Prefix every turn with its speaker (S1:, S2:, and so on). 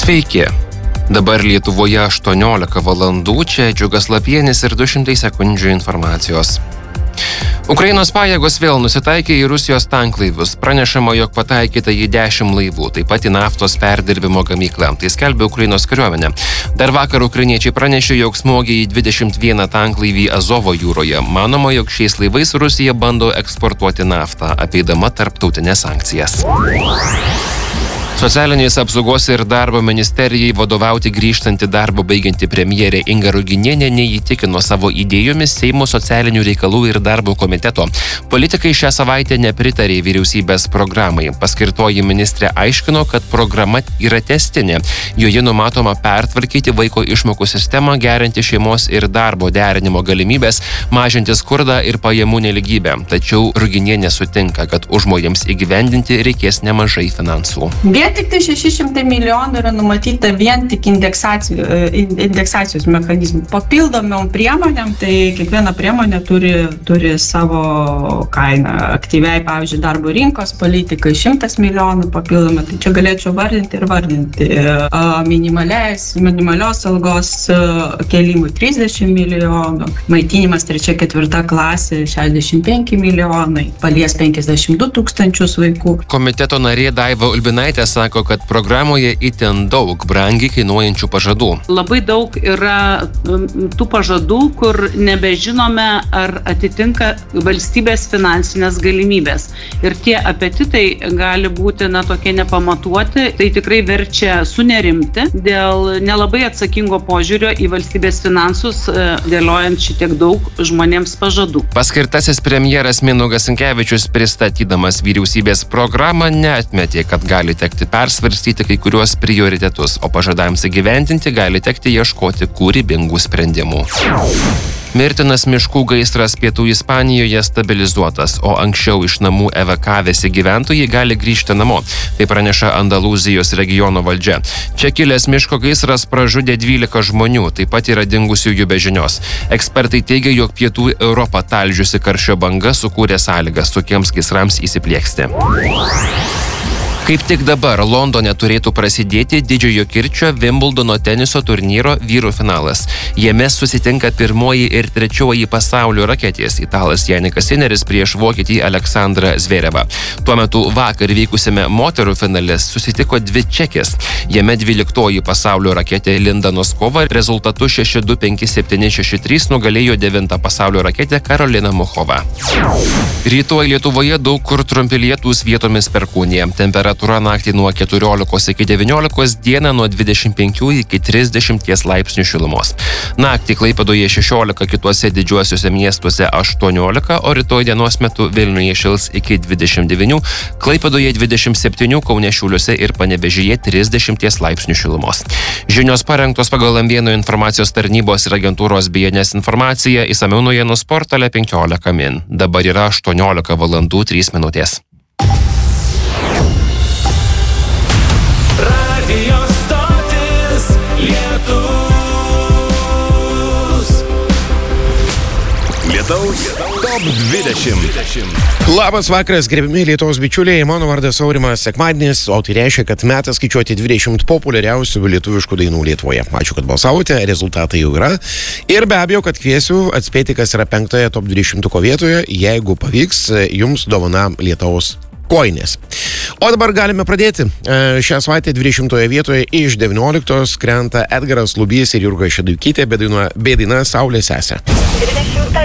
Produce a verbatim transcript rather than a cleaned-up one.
S1: Sveiki. Dabar Lietuvoje aštuoniolika valandų, čia Džiugas Lapienis ir du šimtai sekundžių informacijos. Ukrainos pajėgos vėl nusitaikė į Rusijos tanklaivius. Pranešama, jog pataikyta į dešimt laivų, taip pat į naftos perdirbimo gamyklą. Tai skelbia Ukrainos kariuomenė. Dar vakar ukrainiečiai pranešė, jog smogė į dvidešimt vieną tanklaivį Azovo jūroje. Manoma, jog šiais laivais Rusija bando eksportuoti naftą, apeidama tarptautinės sankcijas. Socialinės apsaugos ir darbo ministerijai vadovauti grįžtanti darbo baigianti premjerė Inga Ruginienė neįtikino savo idėjomis Seimo socialinių reikalų ir darbo komiteto. Politikai šią savaitę nepritarė vyriausybės programai. Paskirtoji ministrė aiškino, kad programa yra testinė. Joje numatoma pertvarkyti vaiko išmokų sistemą, gerinti šeimos ir darbo derinimo galimybės, mažinti skurdą ir pajamų nelygybę. Tačiau Ruginienė sutinka, kad užmojams įgyvendinti reikės nemažai finansų.
S2: Tik tai šeši šimtai milijonų yra numatyta vien tik indeksacijų, indeksacijos mechanizmų. Papildomom priemonėm, tai kiekviena priemonė turi, turi savo kainą. Aktyviai, pavyzdžiui, darbo rinkos politikai šimtas milijonų papildomai, tai čia galėčiau vardinti ir vardinti. Minimalios algos kėlimui trisdešimt milijonų, maitinimas trečia ketvirta klasė šešiasdešimt penki milijonai, palies penkiasdešimt du tūkstančius vaikų.
S1: Komiteto narė Daiva Ulbinaitė sako, kad programoje itin daug brangiai kainuojančių pažadų.
S3: Labai daug yra tų pažadų, kur nebežinome, ar atitinka valstybės finansinės galimybės. Ir tie apetitai gali būti na, tokie nepamatuoti. Tai tikrai verčia sunerimti dėl nelabai atsakingo požiūrio į valstybės finansus, dėliojant šitiek daug žmonėms pažadų.
S1: Paskirtasis premjeras Mindaugas Sinkevičius, pristatydamas vyriausybės programą, neatmetė, kad gali tekti persvarstyti kai kuriuos prioritetus, o pažadams įgyvendinti gali tekti ieškoti kūrybingų sprendimų. Mirtinas miškų gaisras pietų Ispanijoje stabilizuotas, o anksčiau iš namų evakavęsi gyventojai gali grįžti namo. Tai praneša Andalūzijos regiono valdžia. Čia kilęs miško gaisras pražudė dvylika žmonių, taip pat yra dingusiųjų be žinios. Ekspertai teigia, jog pietų Europą talžiusi karščio banga sukūrė sąlygas tokiems gaisrams įsiplieksti. Kaip tik dabar Londone turėtų prasidėti Didžiojo Kirčio Vimbldono teniso turnyro vyrų finalas. Jame susitinka pirmoji ir trečioji pasaulio raketės Italas Janikas Sineris prieš vokietį Aleksandrą Zverevą. Tuo metu vakar vykusiame moterų finale susitiko dvi čekės. Jame dvyliktoji pasaulio raketė Linda Noskova rezultatu šeši du penki septyni šeši trys nugalėjo devintą pasaulio raketę Karolina Muchova. Rytoj Lietuvoje daug kur trumpi lietūs, vietomis perkūnija. Temperatūra naktį nuo keturiolikos iki devyniolikos, dieną nuo dvidešimt penkių iki trisdešimties laipsnių šilumos. Naktį Klaipėdoje šešiolika, kituose didžiuosiuose miestuose aštuoniolika, o rytoj dienos metu Vilniuje šils iki dvidešimt devynių, Klaipėdoje dvidešimt septynių, Kaune, Šiauliuose ir Panevėžyje trisdešimties laipsnių šilumos. Žinios parengtos pagal M vieno informacijos tarnybos ir agentūros B N S informaciją, išsamiau naujienų portale penkiolika min. Dabar yra aštuoniolika valandų trys minutės.
S4: Radio stotis Lietus. Lietaus top dvidešimt.
S5: Labas vakaras, gerbiami Lietuvos bičiuliai, mano vardas Aurimas, sekmadienis, o tai reiškia, kad metas skaičiuoti dvidešimt populiariausių lietuviškų dainų Lietuvoje. Ačiū, kad balsavote, rezultatai jau yra. Ir be abejo, kad kviesiu atspėti, kas yra penktoje top dvidešimtuko vietoje, jeigu pavyks, jums dovana Lietaus koinės. O dabar galime pradėti. Šią savaitę dvidešimtoje vietoje iš devynioliktos krenta Edgaras Lubys ir Jurga Šeduikytė bei daina Saulės sesė.